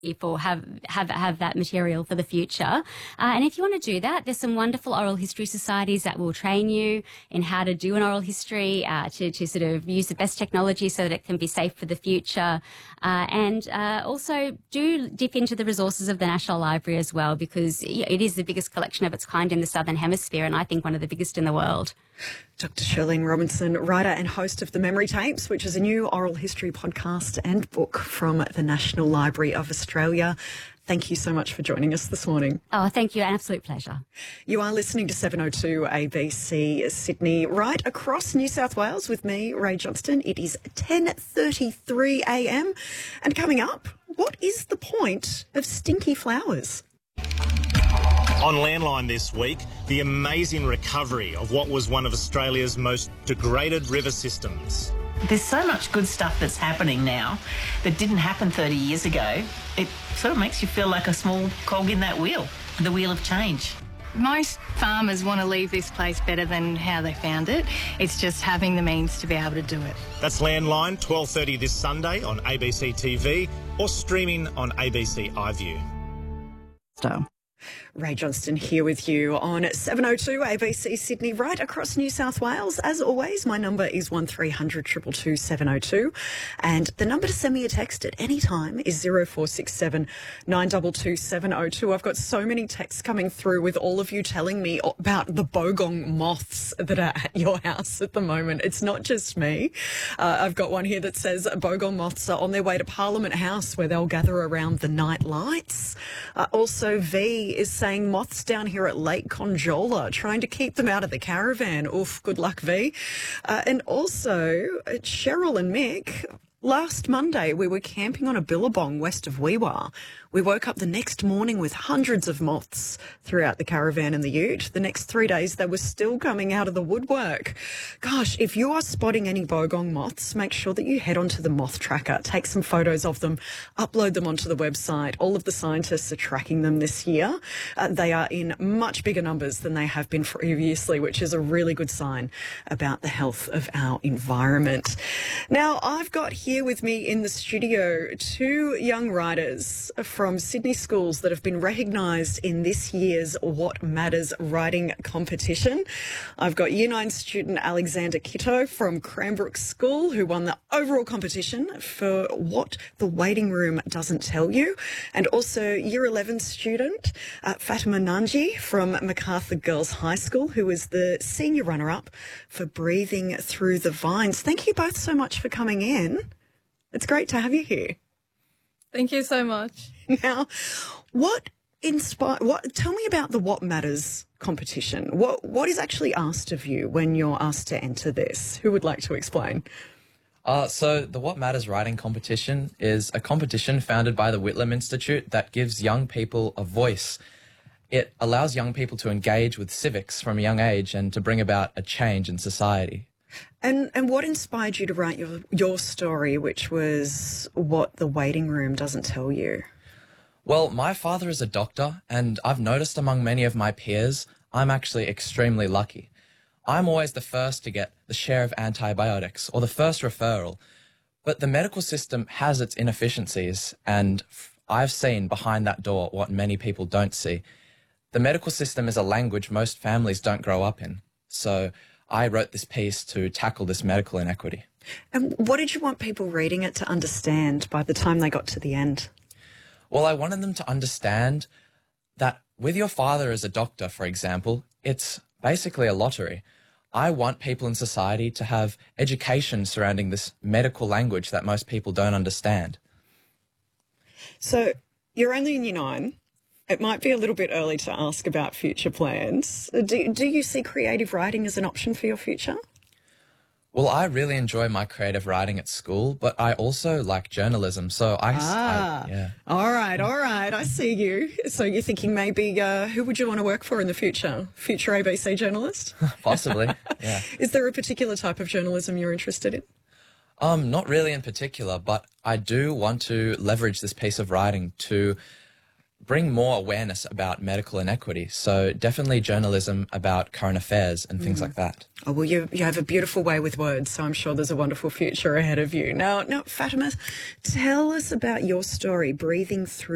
or have that material for the future. And if you want to do that, there's some wonderful oral history societies that will train you in how to do an oral history, to sort of use the best technology so that it can be safe for the future. And also do dip into the resources of the National Library as well, because it is the biggest collection of its kind in the Southern Hemisphere, and I think one of the biggest in the world. Dr. Shirlene Robinson, writer and host of The Memory Tapes, which is a new oral history podcast and book from the National Library of Australia. Thank you so much for joining us this morning. Oh, thank you. An absolute pleasure. You are listening to 702 ABC Sydney, right across New South Wales with me, Ray Johnston. It is 10:33 a.m. And coming up, what is the point of stinky flowers? On Landline this week, the amazing recovery of what was one of Australia's most degraded river systems. There's so much good stuff that's happening now that didn't happen 30 years ago. It sort of makes you feel like a small cog in that wheel, the wheel of change. Most farmers want to leave this place better than how they found it. It's just having the means to be able to do it. That's Landline, 12:30 this Sunday on ABC TV or streaming on ABC iView. Ray Johnston here with you on 702 ABC Sydney, right across New South Wales. As always, my number is 1300 222 702, and the number to send me a text at any time is 0467 922 702. I've got so many texts coming through with all of you telling me about the bogong moths that are at your house at the moment. It's not just me. I've got one here that says bogong moths are on their way to Parliament House, where they'll gather around the night lights. Also, V is saying moths down here at Lake Conjola, trying to keep them out of the caravan. Oof, good luck, V. And also, Cheryl and Mick, last Monday we were camping on a billabong west of Wee-Waa. We woke up the next morning with hundreds of moths throughout the caravan and the ute. The next 3 days they were still coming out of the woodwork. Gosh, if you are spotting any bogong moths, make sure that you head onto the moth tracker, take some photos of them, upload them onto the website. All of the scientists are tracking them this year. They are in much bigger numbers than they have been previously, which is a really good sign about the health of our environment. Now, I've got here with me in the studio two young writers from Sydney schools that have been recognised in this year's What Matters writing competition. I've got Year 9 student Alexander Kitto from Cranbrook School, who won the overall competition for What the Waiting Room Doesn't Tell You, and also Year 11 student Fatima Nanji from MacArthur Girls High School, who was the senior runner-up for Breathing Through the Vines. Thank you both so much for coming in. It's great to have you here. Thank you so much. Now, tell me about the What Matters competition. What is actually asked of you when you're asked to enter this? Who would like to explain? So the What Matters writing competition is a competition founded by the Whitlam Institute that gives young people a voice. It allows young people to engage with civics from a young age and to bring about a change in society. And what inspired you to write your story, which was What the Waiting Room Doesn't Tell You? Well, my father is a doctor, and I've noticed among many of my peers, I'm actually extremely lucky. I'm always the first to get the share of antibiotics or the first referral, but the medical system has its inefficiencies, and I've seen behind that door what many people don't see. The medical system is a language most families don't grow up in, so I wrote this piece to tackle this medical inequity. And what did you want people reading it to understand by the time they got to the end? Well, I wanted them to understand that with your father as a doctor, for example, it's basically a lottery. I want people in society to have education surrounding this medical language that most people don't understand. So you're only in Year 9. It might be a little bit early to ask about future plans. Do you see creative writing as an option for your future? Well, I really enjoy my creative writing at school, but I also like journalism, so yeah. All right, I see you. So you're thinking maybe who would you want to work for in the future? Future ABC journalist? Possibly, yeah. Is there a particular type of journalism you're interested in? Not really in particular, but I do want to leverage this piece of writing to bring more awareness about medical inequity. So definitely journalism about current affairs and things like that. Oh, well, you have a beautiful way with words, so I'm sure there's a wonderful future ahead of you. Now, Fatima, tell us about your story, Breathing Through